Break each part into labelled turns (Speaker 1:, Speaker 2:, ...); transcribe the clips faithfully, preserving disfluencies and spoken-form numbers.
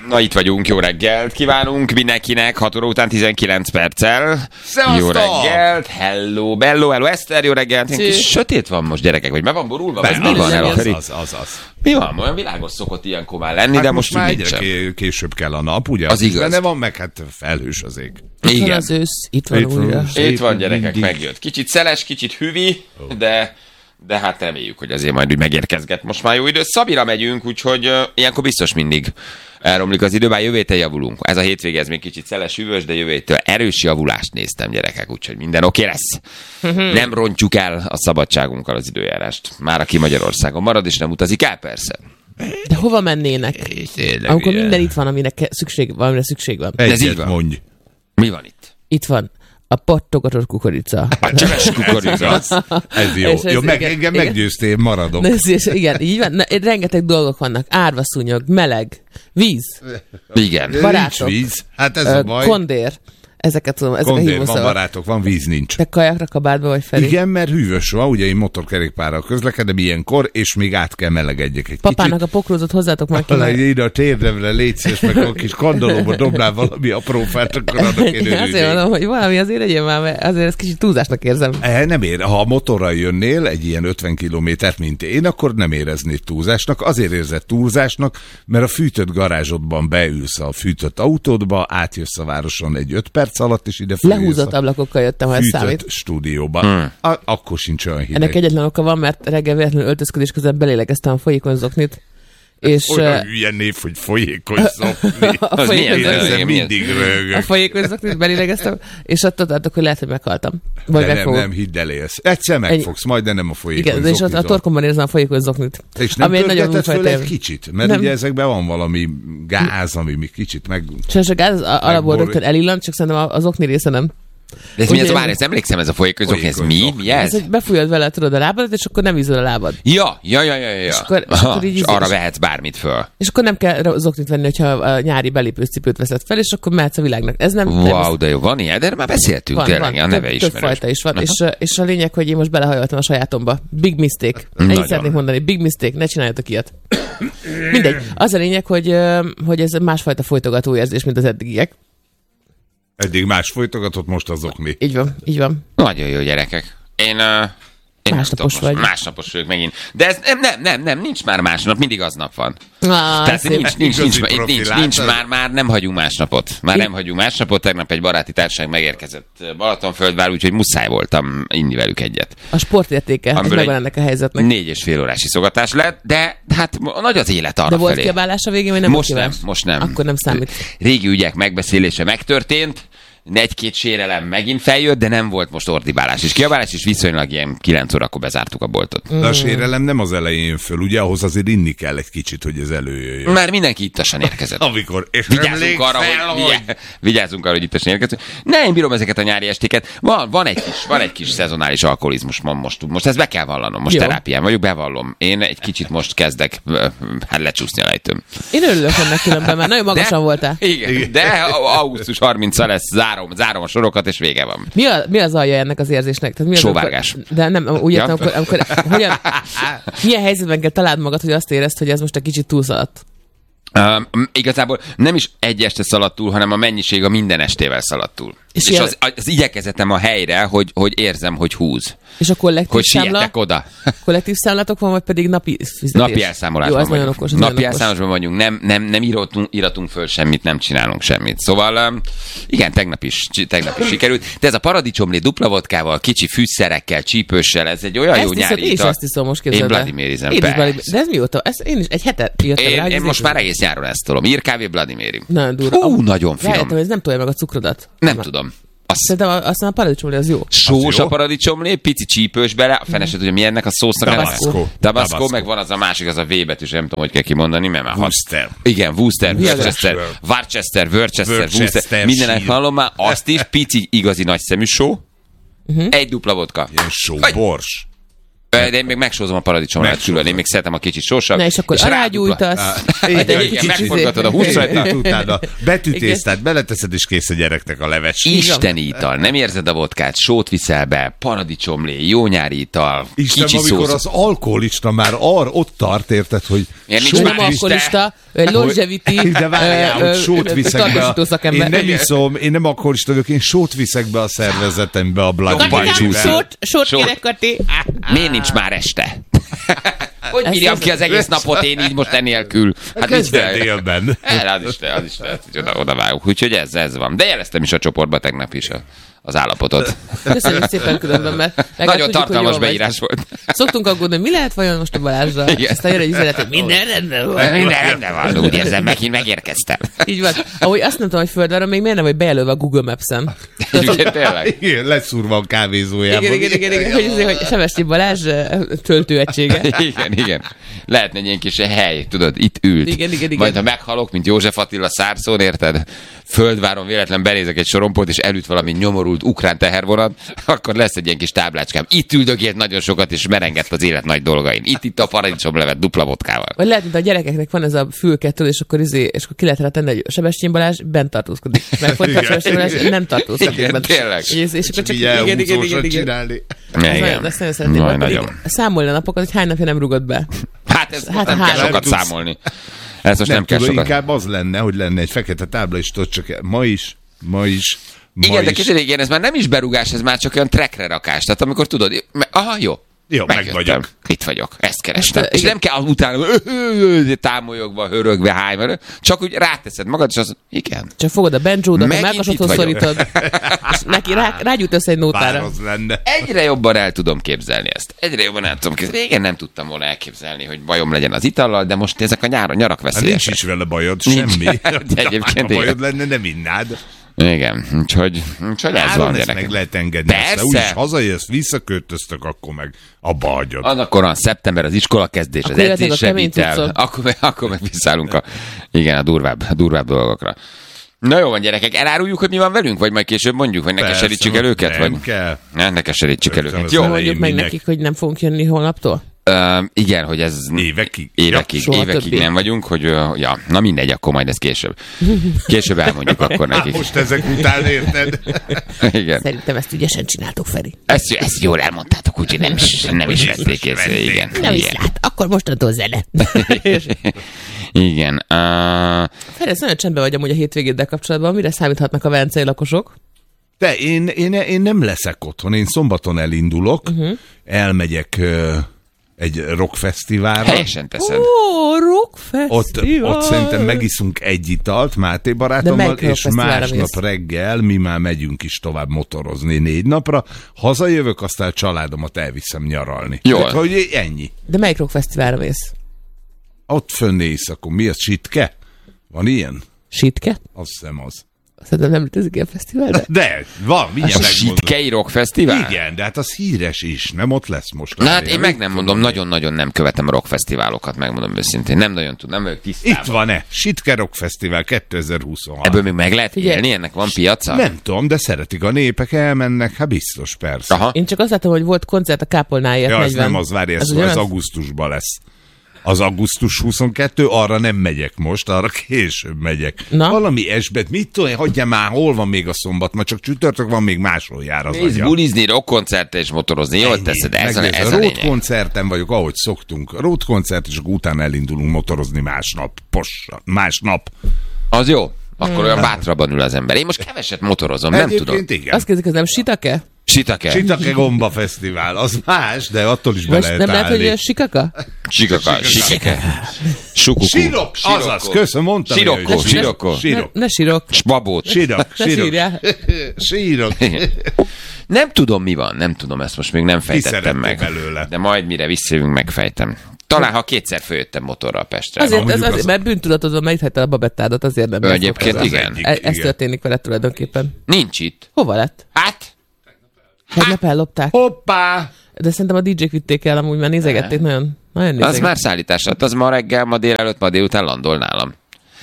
Speaker 1: Na itt vagyunk, jó reggelt kívánunk mindenkinek, hat óra után tizenkilenc perccel.
Speaker 2: Szevasztok!
Speaker 1: Jó reggelt, hello, bello, hello, Eszter, jó reggelt. Kis sötét van most, gyerekek, vagy be van borulva?
Speaker 2: Be,
Speaker 1: Az mi van,
Speaker 2: az,
Speaker 1: az,
Speaker 2: az, az, az.
Speaker 1: Mi van? Olyan világos szokott ilyenkor már lenni,
Speaker 2: Hát
Speaker 1: de
Speaker 2: most,
Speaker 1: most
Speaker 2: már
Speaker 1: nincsen.
Speaker 2: egyre később kell a nap, ugye?
Speaker 1: Az igaz.
Speaker 2: Benne van, meg hát felhős az ég.
Speaker 3: Itt
Speaker 1: Igen.
Speaker 3: van az ősz, itt van
Speaker 2: Itt van
Speaker 3: újra.
Speaker 2: az
Speaker 1: Itt van, gyerekek,
Speaker 2: mindig.
Speaker 1: megjött. Kicsit szeles, kicsit hüvi, de, de hát reméljük, hogy azért majd úgy megérkezget. Most már jó idő. Szabira megyünk, úgyhogy uh, ilyenkor biztos mindig elromlik az idő, bár jövő héten javulunk. Ez a hétvége, ez még kicsit szeles, hűvös, de jövő héttől erős javulást néztem, gyerekek, úgyhogy minden oké lesz. Nem rontjuk el a szabadságunkkal az időjárást. Már aki Magyarországon marad, és nem utazik el, persze.
Speaker 3: De hova mennének? Amikor minden itt van, aminek ke- szükség, valamire szükség van.
Speaker 1: Ez így
Speaker 2: Egyet
Speaker 1: van.
Speaker 2: mondj.
Speaker 1: Mi van itt?
Speaker 3: Itt van a pattogatott kukorica.
Speaker 1: A csöves kukorica.
Speaker 2: Ez jó.
Speaker 3: És ez
Speaker 2: jó meg,
Speaker 3: igen,
Speaker 2: engem
Speaker 3: igen.
Speaker 2: meggyőztél, maradok.
Speaker 3: Na, ez, és igen, így van. Na, rengeteg dolgok vannak. Árvaszúnyog, meleg, víz,
Speaker 1: Igen.
Speaker 3: barátok.
Speaker 2: Nincs víz. Hát ez
Speaker 3: ö,
Speaker 2: a baj.
Speaker 3: kondér. Ezeket tudom, ezek a
Speaker 2: Kondér, van
Speaker 3: hívószavak.
Speaker 2: barátok, van víz, nincs.
Speaker 3: Te kajakra kabátba vagy Feri?
Speaker 2: Igen, mert hűvös van, ugye én motorkerékpárral közlekedem ilyenkor, és még át kell melegedjek egy
Speaker 3: Papának a pokrózot hozzátok már ki.
Speaker 2: kicsit.
Speaker 3: mert-
Speaker 2: Ide a térdemre légy szíves, meg a kis kandalóba dobnál valami apró fát, akkor annak én
Speaker 3: Igen, azért
Speaker 2: örülnék.
Speaker 3: mondom, hogy valami azért legyen már, mert azért ez kicsit túlzásnak érzem.
Speaker 2: Eh, Nem ér, ha a motorral jönnél egy ilyen ötven kilométert, mint én, akkor nem éreznéd túlzásnak. Azért érzed túlzásnak, mert a fűtött garázsodban beülsz a fűtött autódba, átjössz a városon egy öt perc alatt, és ide följössz
Speaker 3: Lehúzott
Speaker 2: a
Speaker 3: ablakokkal jöttem, ha ez
Speaker 2: fűtött
Speaker 3: számít.
Speaker 2: stúdióba. Hmm. A, akkor sincs olyan hideg.
Speaker 3: Ennek egyetlen oka van, mert reggel véletlenül öltözködés közben belélegeztem a folyékony zoknit. És
Speaker 2: Olyan
Speaker 3: uh,
Speaker 2: hülye név, hogy folyékony szokni.
Speaker 3: a
Speaker 1: Az milyen?
Speaker 3: folyékony
Speaker 1: Ez
Speaker 3: zoknit,
Speaker 2: Ezzel
Speaker 1: milyen?
Speaker 2: mindig
Speaker 3: a
Speaker 2: röhögök.
Speaker 3: folyékony zoknit belélegeztem, és attól tartok, hogy lehet, hogy meghaltam. Vagy
Speaker 2: De nem,
Speaker 3: megfogok.
Speaker 2: nem, hidd el, élsz. Egyszer megfogsz, majd, de nem a folyékony
Speaker 3: Igen, és ott a
Speaker 2: zoknitól.
Speaker 3: torkomban érzem a folyékony zoknit.
Speaker 2: És nem
Speaker 3: ami egy nagyon
Speaker 2: törgeted föl
Speaker 3: újfajta
Speaker 2: egy
Speaker 3: élmény.
Speaker 2: kicsit? Mert
Speaker 3: Nem.
Speaker 2: ugye ezekben van valami gáz, ami még kicsit meg...
Speaker 3: És a gáz az alapból
Speaker 2: Megborul.
Speaker 3: rögtön elillant, csak szerintem az okni része nem.
Speaker 1: De ez mi
Speaker 3: Ugye
Speaker 1: ez?
Speaker 3: ez-
Speaker 1: Várj, ezt emlékszem, ez a folyékony, ez mi?
Speaker 2: Folyékony
Speaker 1: Mi
Speaker 3: Ez,
Speaker 1: ez?
Speaker 3: hogy befújod vele, tudod, a lábadat, és akkor nem ízol a lábad.
Speaker 1: Ja, ja, ja, ja, ja.
Speaker 3: És akkor- és
Speaker 1: Aha,
Speaker 3: akkor így
Speaker 1: és
Speaker 3: íz-
Speaker 1: arra
Speaker 3: és-
Speaker 1: vehetsz bármit föl.
Speaker 3: És akkor nem kell zoknit venni, hogyha a nyári belépős cipőt veszed fel, és akkor mehetsz a világnak. Ez nem... nem
Speaker 1: Wow, de jó, van ilyen, de erről már beszéltünk,
Speaker 3: Van,
Speaker 1: tényleg,
Speaker 3: van,
Speaker 1: a neve
Speaker 3: több,
Speaker 1: ismerős.
Speaker 3: több fajta is van,
Speaker 1: Aha.
Speaker 3: és, és a lényeg, hogy én most belehajoltam a sajátomba. Big mistake. Ennyit
Speaker 1: Nagyon.
Speaker 3: szeretnék mondani, big mistake, ne csináljatok ilyet. Mindegy. Az a lényeg, hogy, ö, hogy ez másfajta folytogató érzés, mint az eddigiek.
Speaker 2: Eddig más folytogatott, most azok mi.
Speaker 3: Így van, így van.
Speaker 1: Nagyon jó, gyerekek. Én... Uh... Én nem
Speaker 3: Másnapos
Speaker 1: tudom, most
Speaker 3: vagy.
Speaker 1: Másnapos vagyok megint. De ez nem, nem, nem, nem, nincs már másnap, mindig aznap van.
Speaker 3: Ah,
Speaker 1: Tehát
Speaker 3: szép.
Speaker 1: nincs, nincs, nincs,
Speaker 2: Igazi
Speaker 1: nincs,
Speaker 2: profi,
Speaker 1: nincs,
Speaker 2: látod?
Speaker 1: nincs, már, már nem hagyunk másnapot. Már
Speaker 3: Én-
Speaker 1: nem hagyunk másnapot. Tegnap egy baráti társaság megérkezett Balatonföldvár, úgyhogy muszáj voltam inni velük egyet.
Speaker 3: A sportértéke, ez
Speaker 1: Amiből
Speaker 3: megvan
Speaker 1: egy-
Speaker 3: ennek a helyzetnek.
Speaker 1: Négy és fél órás iszogatás lett, de hát nagy az élet arra
Speaker 3: De volt
Speaker 1: felé.
Speaker 3: kiabálás a végén, vagy nem
Speaker 1: Most
Speaker 3: volt
Speaker 1: nem,
Speaker 3: kiabálás?
Speaker 1: most nem.
Speaker 3: Akkor nem számít.
Speaker 1: Régi ügyek megbeszélése megtörtént, egy-két sérelem megint feljött, de nem volt most ordibálás és kiabálás, és viszonylag ilyen kilenc órakor bezártuk a boltot.
Speaker 2: De a sérelem nem az elején jön föl, ugye ahhoz azért inni kell egy kicsit, hogy ez előjöjjön.
Speaker 1: Már mindenki ittasan érkezett.
Speaker 2: Amikor, és
Speaker 1: Vigyázzunk
Speaker 2: emlékszel,
Speaker 1: arra, hogy, vigyá- vigyázzunk arra, hogy ittasan érkezünk. Ne, én bírom ezeket a nyári estéket. Van, van, egy kis, van egy kis szezonális alkoholizmus van most. Most ezt be kell vallanom. Most
Speaker 3: Jó.
Speaker 1: terápián vagyok, bevallom. Én egy kicsit most kezdek ö, hát lecsúszni a lejtőm.
Speaker 3: Én örülök ennek különben, mert nagyon magasan voltál.
Speaker 1: Igen, de augusztus harmincadika lesz, zárom, zárom a sorokat, és vége van.
Speaker 3: Mi, a, mi az alja ennek az érzésnek? Tehát mi az,
Speaker 1: Sóvárgás.
Speaker 3: Amikor, de nem, úgy
Speaker 1: Ja.
Speaker 3: értem, amikor, amikor hogyan, milyen helyzetben kell találd magad, hogy azt érezd, hogy ez most egy kicsit túlszaladt?
Speaker 1: Um, igazából nem is egy este szaladt túl, hanem a mennyiség a minden estével szaladt túl.
Speaker 3: És
Speaker 1: És,
Speaker 3: ilyen-
Speaker 1: az, az igyekezetem a helyre, hogy, hogy érzem, hogy húz.
Speaker 3: És a kollektív
Speaker 1: Hogy
Speaker 3: számla,
Speaker 1: sietek oda.
Speaker 3: kollektív számlatok van, vagy pedig napi fizetés?
Speaker 1: Napi elszámolásban
Speaker 3: Jó, az nagyon
Speaker 1: vagyunk.
Speaker 3: okos. Az
Speaker 1: Napi
Speaker 3: nagyon okos.
Speaker 1: elszámolásban vagyunk, nem, nem, nem íratunk, íratunk föl semmit, nem csinálunk semmit. Szóval um, igen, tegnap is, tegnap is sikerült. De ez a paradicsomlé dupla vodkával, kicsi fűszerekkel, csípőssel, ez egy olyan
Speaker 3: Ezt
Speaker 1: jó
Speaker 3: hiszed,
Speaker 1: nyári
Speaker 3: én is
Speaker 1: ital.
Speaker 3: ezt iszom most,
Speaker 1: Én
Speaker 3: képzeld el.
Speaker 1: Vladimérizem,
Speaker 3: Én is
Speaker 1: persze.
Speaker 3: Vladim- De ez mióta? Ezt én is egy hetet jöttem
Speaker 1: Én,
Speaker 3: rá, hogy
Speaker 1: én
Speaker 3: ez
Speaker 1: most
Speaker 3: így-
Speaker 1: már egész nyáron ezt tolom. Írkávé Vladimiri.
Speaker 3: Nagyon durva.
Speaker 1: Hú, nagyon finom.
Speaker 3: Rájöttem, hogy ez nem tolja meg a cukrodat.
Speaker 1: Nem tudom. Azt
Speaker 3: Szerintem a- aztán a paradicsomlé az jó.
Speaker 1: sós
Speaker 2: jó.
Speaker 1: a paradicsommlé, pici csípős bele, a fene se tudja, mi ennek a szósznak a neve.
Speaker 2: Tabasco.
Speaker 1: Tabasco,
Speaker 2: Tabasco.
Speaker 1: meg van az a másik, az a V betűs, nem tudom, hogy kell kimondani, mert már hat.
Speaker 2: Worcester.
Speaker 1: Igen, Worcester, Worcester,
Speaker 2: Worcester.
Speaker 1: Worcester, Worcester,
Speaker 2: Worcester,
Speaker 1: Worcester, mindenek
Speaker 2: sír.
Speaker 1: hallom már, azt is, pici, igazi nagy szemű só, egy dupla vodka.
Speaker 2: Ilyen só,
Speaker 1: Vagy-
Speaker 2: bors.
Speaker 1: De én még megsózom a paradicsomlát
Speaker 2: Megsózod.
Speaker 1: külön, én még szeretem a kicsit sósabb.
Speaker 3: Na és akkor
Speaker 1: rá
Speaker 3: alágyújtasz.
Speaker 2: Igen,
Speaker 3: majd egy
Speaker 1: igen,
Speaker 3: kicsit
Speaker 1: megforgatod a
Speaker 3: izé-
Speaker 1: húsz rajta.
Speaker 2: Hát utána betűtésztát beleteszed, és kész a gyereknek a leves.
Speaker 1: Isteni ital, nem érzed a vodkát, sót viszel be, paradicsomlé, jó nyári ital,
Speaker 2: Isten,
Speaker 1: kicsi
Speaker 2: amikor
Speaker 1: szósz.
Speaker 2: az alkoholista már arra ott tart, érted, hogy
Speaker 1: Ilyen nincs
Speaker 2: sót
Speaker 1: már
Speaker 3: Nem
Speaker 2: visz-
Speaker 3: alkoholista, Egy longevity
Speaker 2: De várjál,
Speaker 3: ö,
Speaker 2: hogy sót
Speaker 3: ö,
Speaker 2: viszek be.
Speaker 3: tartósító
Speaker 2: A,
Speaker 3: szakember.
Speaker 2: én nem iszom, én nem alkoholista vagyok, én sót viszek be a szervezetembe a Bloody
Speaker 1: Katikám,
Speaker 2: Bunny-vel.
Speaker 3: Sót, sót
Speaker 1: Sót.
Speaker 3: kérek, Kati.
Speaker 1: Miért nincs már este? Hogy
Speaker 3: Ezt
Speaker 1: bírjam
Speaker 3: az-
Speaker 1: ki az egész napot én így most enélkül? Hát
Speaker 2: Kezdett
Speaker 1: viccelj.
Speaker 2: délben.
Speaker 1: El, az is, az is lehet, hogy oda, oda vágunk. Úgyhogy ez, ez van. De jeleztem is a csoportba tegnap is a, az állapotot.
Speaker 3: Köszönjük szépen különben, mert legalább
Speaker 1: Nagyon
Speaker 3: tudjuk, hogy
Speaker 1: tartalmas
Speaker 3: jól vagy.
Speaker 1: beírás volt.
Speaker 3: Szoktunk aggódni, hogy mi lehet vajon most a Balázsra?
Speaker 1: Igen.
Speaker 3: Aztán jön egy üzenet, hogy minden rendben van.
Speaker 1: Minden rendben van, úgy érzem, megint megérkeztem.
Speaker 3: Így van. Ahogy azt nem tudom, hogy földváron, még miért nem vagy bejelölve a Google Maps-en.
Speaker 1: Igen, tényleg.
Speaker 2: Igen, leszúrva a kávézójában.
Speaker 3: Igen, igen, igen, igen, hogy, azért, hogy Sevestyi Balázs eh, töltőegysége.
Speaker 1: Igen, igen. Lehetne egy ilyen kis hely, tudod, itt ült.
Speaker 3: Igen, igen, igen.
Speaker 1: Majd ha meghalok, mint József Attila Szárszón, érted? Földváron véletlen benézek egy sorompót, és elüt valami nyomorult ukrán tehervonat, akkor lesz egy ilyen kis táblácskám. Itt üldögélt nagyon sokat, és merengett az élet nagy dolgain. Itt itt a paradicsomlevet dupla vodkával.
Speaker 3: Vagy lehet, mint a gyerekeknek van ez a fülkettől, és akkor, izé, és akkor ki lehet rá tenni, hogy Sebestyén Balázs bent tartózkodik. Meg folytatva Sebestyén Balázs nem tartózkodik
Speaker 1: Igen,
Speaker 3: bent.
Speaker 1: tényleg.
Speaker 3: És, és akkor csak
Speaker 2: Így
Speaker 3: igen, igen, igen,
Speaker 2: elhúzósan
Speaker 3: igen.
Speaker 2: csinálni.
Speaker 3: Ezt
Speaker 1: Igen.
Speaker 3: nagyon, ezt nagyon szeretném.
Speaker 1: Majd
Speaker 3: Majd
Speaker 1: nagyon.
Speaker 3: pedig számolj a napokat, hogy hány napja nem rugod be.
Speaker 1: Hát ez
Speaker 3: Hát
Speaker 1: hát nem
Speaker 3: három.
Speaker 1: kell sokat
Speaker 2: Nem tudsz.
Speaker 1: számolni. Ez most nem,
Speaker 2: Nem
Speaker 1: kell
Speaker 2: tudom,
Speaker 1: sokat.
Speaker 2: inkább az lenne, hogy lenne egy fekete tábla, és tudod csak ma is, ma is, ma
Speaker 1: Igen, de
Speaker 2: is.
Speaker 1: képzeld, igen, ez már nem is berugás, ez már csak olyan trackre rakás. Tehát amikor tudod, me- aha, jó.
Speaker 2: Jó, meg
Speaker 1: Megjöttem.
Speaker 2: vagyok.
Speaker 1: Itt vagyok, ezt kerestem.
Speaker 3: Ezt,
Speaker 1: És
Speaker 3: igen.
Speaker 1: nem kell utána támolyogva, hörögve, hájva, csak úgy ráteszed magad, és az, igen.
Speaker 3: Csak fogod a benjódat, a
Speaker 1: Megint
Speaker 3: melkasodhoz
Speaker 1: itt vagyok.
Speaker 3: szorítod, és neki rá, rágyújt össze egy
Speaker 2: Bár
Speaker 3: nótára.
Speaker 2: az lenne.
Speaker 1: Egyre jobban el tudom képzelni ezt. Egyre jobban el tudom képzelni. Régen nem tudtam volna elképzelni, hogy bajom legyen az itallal, de most ezek a nyáron nyarak
Speaker 2: Hát
Speaker 1: veszélyesek.
Speaker 2: nincs is vele bajod,
Speaker 1: Nincs.
Speaker 2: semmi.
Speaker 1: De egyébként
Speaker 2: ha bajod
Speaker 1: igen.
Speaker 2: lenne, nem innád.
Speaker 1: Igen, úgyhogy, úgyhogy ez
Speaker 2: Áron
Speaker 1: van,
Speaker 2: ezt
Speaker 1: gyerekek.
Speaker 2: meg lehet engedni.
Speaker 1: Persze.
Speaker 2: Persze. Úgyis hazajössz, visszaköltöztök, akkor meg abba hagyod.
Speaker 1: Annak van szeptember, az iskola kezdés, az
Speaker 3: Akkor jöhetnek a
Speaker 1: edzésre
Speaker 3: kemény
Speaker 1: vitel.
Speaker 3: cuccok.
Speaker 1: Akkor, meg- akkor meg visszállunk a, igen, a durvább, a durvább dolgokra. Na jó van, gyerekek, eláruljuk, hogy mi van velünk, vagy majd később mondjuk, vagy ne
Speaker 2: Persze,
Speaker 1: keserítsük el őket?
Speaker 2: nem
Speaker 1: vagy?
Speaker 2: kell.
Speaker 1: Ne, ne keserítsük el
Speaker 2: Rögtön
Speaker 1: őket.
Speaker 2: az
Speaker 1: Jó,
Speaker 2: elején.
Speaker 3: Mondjuk meg
Speaker 2: minek?
Speaker 3: nekik, hogy nem fogunk jönni holnaptól.
Speaker 1: ö, igen, hogy ez
Speaker 2: Évekig.
Speaker 1: évekig,
Speaker 3: soha
Speaker 1: évekig
Speaker 3: többé.
Speaker 1: nem vagyunk, hogy ö, ja, na mindegy, akkor majd ez később. Később elmondjuk akkor
Speaker 2: Hát
Speaker 1: nekik.
Speaker 2: most ezek után érted?
Speaker 1: Igen.
Speaker 3: Szerintem ezt ügyesen csináltok, Feri.
Speaker 1: Ezt, ezt jól elmondtátok, úgyhogy nem is, nem is vették észre. Igen.
Speaker 3: Nem is
Speaker 1: Igen.
Speaker 3: lát, akkor mostantól zene.
Speaker 1: Igen. Uh,
Speaker 3: Feri, ez nagyon csendben vagy amúgy a hétvégéddel kapcsolatban. Mire számíthatnak a velencei lakosok?
Speaker 2: De én, én, én nem leszek otthon, én szombaton elindulok, uh-huh. elmegyek ö, egy rockfesztiválra.
Speaker 1: helyesen teszed.
Speaker 3: Ó, rock
Speaker 2: Ott,
Speaker 3: fesztivál.
Speaker 2: ott szerintem megiszunk egy italt Máté
Speaker 3: De
Speaker 2: barátommal,
Speaker 3: melyik
Speaker 2: és
Speaker 3: rockfesztiválra
Speaker 2: másnap
Speaker 3: mész?
Speaker 2: reggel mi már megyünk is tovább motorozni négy napra. Hazajövök, aztán a családomat elviszem nyaralni.
Speaker 1: Jól.
Speaker 2: Tehát, hogy ennyi.
Speaker 3: De melyik rock fesztiválra mész?
Speaker 2: Ott fönn éjszakon. Mi az, Sitke? Van ilyen?
Speaker 3: Sitke?
Speaker 2: Azt hiszem az.
Speaker 3: Szerintem nem létezik ilyen fesztivál, de...
Speaker 2: De, van, mindjárt
Speaker 1: A
Speaker 2: megmondom.
Speaker 1: Sitkei Rock Fesztivál?
Speaker 2: Igen, de hát az híres is, nem ott lesz most.
Speaker 1: Na hát én meg nem mondom, nagyon-nagyon nem követem a rockfesztiválokat, megmondom őszintén. Nem nagyon tudom, nem vagyok tisztában.
Speaker 2: Itt van-e? Sitke Rock Fesztivál kétezer-huszonhat.
Speaker 1: Ebből még meg lehet
Speaker 3: Figyelj.
Speaker 1: élni? Ennek van piaca?
Speaker 2: Nem tudom, de szeretik a népek, elmennek, hát biztos, persze.
Speaker 1: Aha.
Speaker 3: Én csak azt láttam, hogy volt koncert a Kápolnáért
Speaker 2: Ja, az
Speaker 3: negyven.
Speaker 2: nem az, várj, ez,
Speaker 3: Az
Speaker 2: az,
Speaker 3: ugyanaz?
Speaker 2: az augusztusban lesz. Az augusztus huszonkettő, arra nem megyek most, arra később megyek.
Speaker 3: Na?
Speaker 2: Valami esbet, mit tudom, én, hagyja már, hol van még a szombat, ma csak csütörtök van, még máshol jár az
Speaker 1: Nézd,
Speaker 2: agya.
Speaker 1: bulizni, rockkoncertre és motorozni. Jól
Speaker 2: Ennyi.
Speaker 1: teszed, ez a,
Speaker 2: Megnézd,
Speaker 1: ez a
Speaker 2: road
Speaker 1: lényeg.
Speaker 2: koncerten vagyok, ahogy szoktunk. Road koncert, és akkor utána elindulunk motorozni másnap. Possa, másnap.
Speaker 1: Az jó. Akkor olyan bátrabban ül az ember. Én most keveset motorozom, nem tudom.
Speaker 2: Egyébként igen.
Speaker 3: Azt kérdezik, ez nem Sitake?
Speaker 1: Sitake.
Speaker 2: Sitake Gomba Fesztivál, az más, de attól is be
Speaker 3: Vagy
Speaker 2: lehet
Speaker 3: nem lehet,
Speaker 2: állni.
Speaker 3: hogy Sikaka?
Speaker 1: Sikaka. Sikake. Sukukú.
Speaker 2: Sirok, azaz, köszönöm, mondtam.
Speaker 1: Sirokko,
Speaker 2: hogy-
Speaker 1: sirokko.
Speaker 3: Ne,
Speaker 2: Sirok.
Speaker 3: ne sírok.
Speaker 1: Spabót.
Speaker 2: Sirok,
Speaker 3: Ne
Speaker 2: sirok.
Speaker 3: sírjál.
Speaker 2: Sírok.
Speaker 1: Nem tudom, mi van, nem tudom, ezt most még nem fejtettem
Speaker 2: szeretnél
Speaker 1: meg.
Speaker 2: belőle?
Speaker 1: De majd mire visszajövünk, megfejtem. Talán, ha kétszer följöttem motorral Pestre.
Speaker 3: Azért, ez,
Speaker 2: mondjuk
Speaker 3: azért
Speaker 2: az-
Speaker 3: mert bűntudatodban meghagytad a babettádat, azért nem.
Speaker 1: Ő
Speaker 3: lesz ott
Speaker 1: egyébként
Speaker 3: ez.
Speaker 1: igen.
Speaker 2: egyik.
Speaker 3: E- Ez
Speaker 2: Igen.
Speaker 3: történik vele tulajdonképpen.
Speaker 1: Nincs itt.
Speaker 3: Hova lett?
Speaker 1: Hát?
Speaker 3: Tegnap ellopták.
Speaker 2: Hoppá!
Speaker 3: De szerintem a dé jék vitték el, amúgy már nézegették, nagyon, nagyon
Speaker 1: Az
Speaker 3: nézegették.
Speaker 1: már szállítás lett, az ma reggel, ma délelőtt, ma délután landol nálam.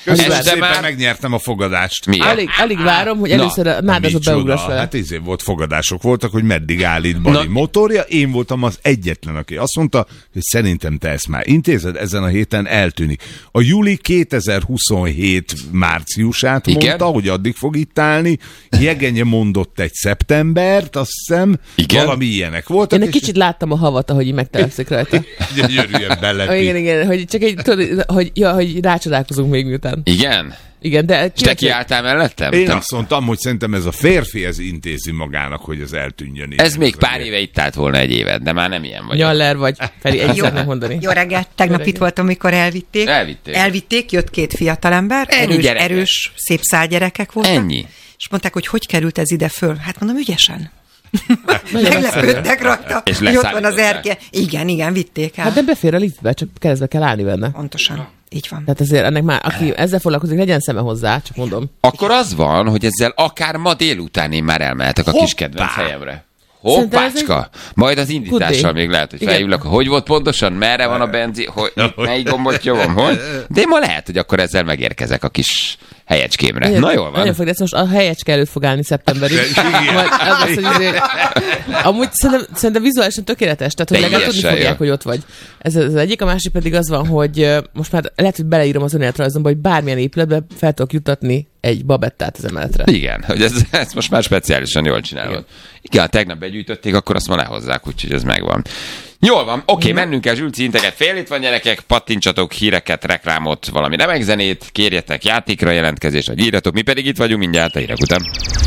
Speaker 2: Köszönöm
Speaker 1: Este
Speaker 2: szépen,
Speaker 1: már-
Speaker 2: megnyertem a fogadást.
Speaker 1: Miért?
Speaker 3: Alig, alig várom, hogy
Speaker 1: Na,
Speaker 3: először a nádasba
Speaker 2: Micsoda?
Speaker 3: beugrass vele.
Speaker 2: Hát izé volt fogadások voltak, hogy meddig állít Bali
Speaker 1: Na.
Speaker 2: motorja. Én voltam az egyetlen, aki azt mondta, hogy szerintem te ezt már intézed, ezen a héten eltűnik. A júli kétezer-huszonhét márciusát
Speaker 1: Igen?
Speaker 2: mondta, hogy addig fog itt állni. Jegenye mondott egy szeptembert, azt hiszem.
Speaker 1: Igen?
Speaker 2: Valami ilyenek voltak.
Speaker 3: Én egy
Speaker 2: és
Speaker 3: kicsit láttam a havat, ahogy így megtelepszik rajta.
Speaker 2: gyönyörűen
Speaker 3: Ah,
Speaker 2: belepít.
Speaker 3: igen, igen, hogy csak egy, tudod, hogy, ja, hogy rácsodálkozunk még miután.
Speaker 1: Igen?
Speaker 3: Igen, de...
Speaker 1: És te kiálltál mellettem?
Speaker 2: Én
Speaker 1: Te-
Speaker 2: azt mondtam, hogy szerintem ez a férfi, ez intézi magának, hogy ez eltűnjön.
Speaker 1: Ez
Speaker 2: innen.
Speaker 1: még pár éve itt állt volna egy évet, de már nem ilyen vagyok.
Speaker 3: Nyaller vagy, Feri, egy
Speaker 4: Jó.
Speaker 3: szeretném mondani.
Speaker 4: Jó reggelt, tegnap
Speaker 3: Jó
Speaker 4: itt voltam, amikor elvitték.
Speaker 1: Elvitték.
Speaker 4: Elvitték, jött két fiatalember,
Speaker 1: Ennyi
Speaker 4: erős,
Speaker 1: gyerekek.
Speaker 4: erős, szép szálgyerekek voltak.
Speaker 1: Ennyi.
Speaker 4: És mondták, hogy hogy került ez ide föl. Hát mondom, ügyesen.
Speaker 3: Nagyon
Speaker 4: Meglepődtek rajta,
Speaker 1: És
Speaker 4: hogy ott van az
Speaker 1: leszállították.
Speaker 4: erke. Igen, igen, vitték el.
Speaker 3: Hát de befér a liftbe, csak keresztbe kell állni benne.
Speaker 4: Pontosan, így van.
Speaker 3: Tehát azért ennek már, aki ezzel foglalkozik, legyen szeme hozzá, csak mondom.
Speaker 1: Akkor az van, hogy ezzel akár ma délután én már elmehetek a kis
Speaker 2: Hoppá!
Speaker 1: kedvenc helyemre.
Speaker 3: Szerintem ez
Speaker 1: Hoppácska! Majd az indítással
Speaker 3: Good day.
Speaker 1: még lehet, hogy
Speaker 3: Igen.
Speaker 1: felhívlak, hogy volt pontosan, merre van a benzin, hogy melyik gombot nyomom, hogy? De én ma lehet, hogy akkor ezzel megérkezek a kis helyecskémre. Na jól van.
Speaker 3: Nagyon fog, de ezt most a helyecske előtt fog állni szeptemberig.
Speaker 2: Igen.
Speaker 3: Majd az lesz, hogy azért, amúgy szerintem, szerintem vizuálisan tökéletes, tehát hogy legalább tudni
Speaker 1: Teljesen
Speaker 3: fogják,
Speaker 1: jó.
Speaker 3: hogy ott vagy. Ez az egyik, a másik pedig az van, hogy ö, most már lehet, hogy beleírom az önéletrajzomba, hogy bármilyen épületbe fel tudok juttatni egy babettát az emeletre.
Speaker 1: Igen, hogy ez, ez most már speciálisan jól csinálod. Igen, Igen ha tegnap begyűjtötték, akkor azt ma lehozzák, úgyhogy ez megvan. Jól van, oké, okay, mennünk el Zsülci integet. Fél itt van, gyerekek, pattintsatok híreket, reklámot, valami remegzenét, kérjetek játékra jelentkezést, vagy írjatok, mi pedig itt vagyunk mindjárt a hírek után.